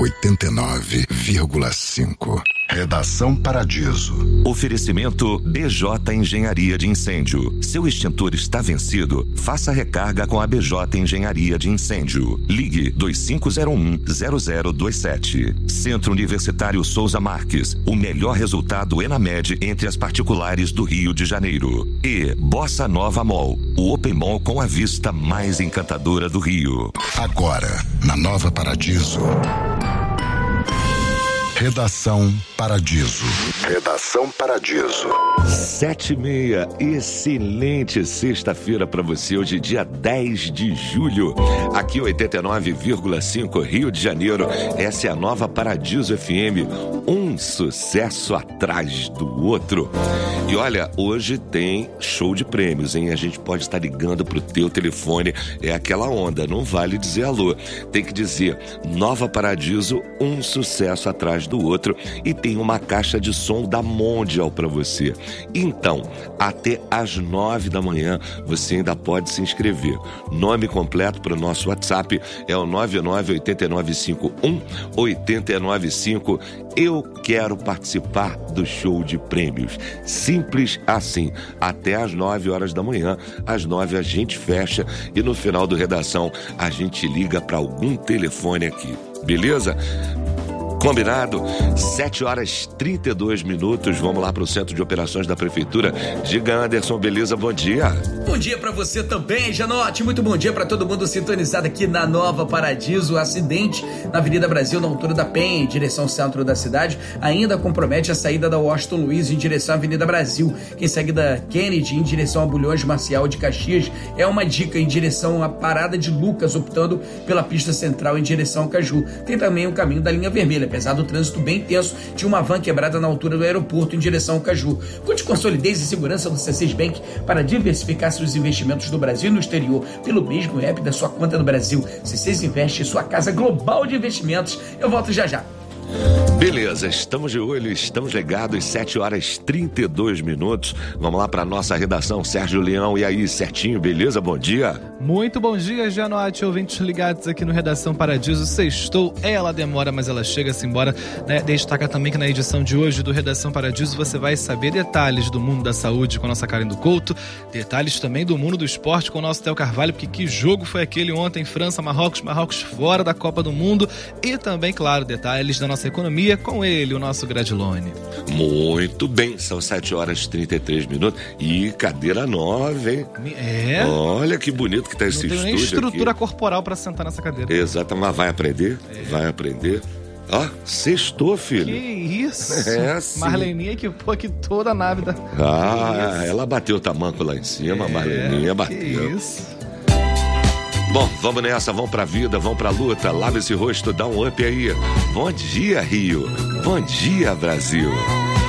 89,5. Redação Paradiso. Oferecimento BJ Engenharia de Incêndio. Seu extintor está vencido? Faça recarga com a BJ Engenharia de Incêndio. Ligue 2501-0027. Centro Universitário Souza Marques. O melhor resultado ENAMED entre as particulares do Rio de Janeiro. E Bossa Nova Mall. O Open Mall com a vista mais encantadora do Rio. Agora, na Nova Paradiso. Redação Paradiso. Redação Paradiso. 7h30, excelente sexta-feira para você, hoje dia 10 de julho, aqui 89,5 Rio de Janeiro, essa é a Nova Paradiso FM, um sucesso atrás do outro. E olha, hoje tem show de prêmios, hein? A gente pode estar ligando pro teu telefone, é aquela onda, não vale dizer alô, tem que dizer Nova Paradiso, um sucesso atrás do outro, e tem uma caixa de som da Mondial para você. Então, até às 9 da manhã você ainda pode se inscrever. Nome completo para o nosso WhatsApp é o 998951895. Eu quero participar do show de prêmios. Simples assim. Até às 9 horas da manhã. Às 9 a gente fecha e no final do Redação a gente liga para algum telefone aqui. Beleza? Combinado? 7h32. Vamos lá para o Centro de Operações da Prefeitura. Diga, Anderson, beleza? Bom dia. Bom dia para você também, Janote. Muito bom dia para todo mundo sintonizado aqui na Nova Paradiso. O acidente na Avenida Brasil, na altura da Penha, em direção ao centro da cidade, ainda compromete a saída da Washington Luiz em direção à Avenida Brasil. Quem segue da Kennedy em direção a Bulhões Marcial de Caxias é uma dica em direção à Parada de Lucas, optando pela pista central em direção ao Caju. Tem também o caminho da linha vermelha. Apesar do trânsito bem tenso, tinha uma van quebrada na altura do aeroporto em direção ao Caju. Conte com solidez e segurança do C6 Bank para diversificar seus investimentos no Brasil e no exterior pelo mesmo app da sua conta no Brasil. C6 Investe, sua casa global de investimentos. Eu volto já já. Beleza, estamos de olho, estamos ligados, 7h32. Vamos lá para nossa redação, Sérgio Leão. E aí, certinho, beleza? Bom dia. Muito bom dia, Janote, ouvintes ligados aqui no Redação Paradiso. Sextou, ela demora, mas ela chega-se embora, né? Destaca também que na edição de hoje do Redação Paradiso você vai saber detalhes do mundo da saúde com a nossa Karen do Couto, detalhes também do mundo do esporte com o nosso Theo Carvalho, porque que jogo foi aquele ontem, França, Marrocos fora da Copa do Mundo, e também, claro, detalhes da nossa economia com ele, o nosso Gradilone. Muito bem, são 7h33 e cadeira nova, hein? É? Olha que bonito que tá esse estúdio. Não tem nem estrutura aqui. Corporal pra sentar nessa cadeira. Exato, mas vai aprender? Vai aprender. Ó, sextou, filho. Que isso? É, sim. Marleninha equipou aqui toda a nave da... Ela bateu o tamanco lá em cima, a Marleninha bateu. Que isso? Bom, vamos nessa, vamos pra vida, vamos pra luta. Lava esse rosto, dá um up aí. Bom dia, Rio. Bom dia, Brasil.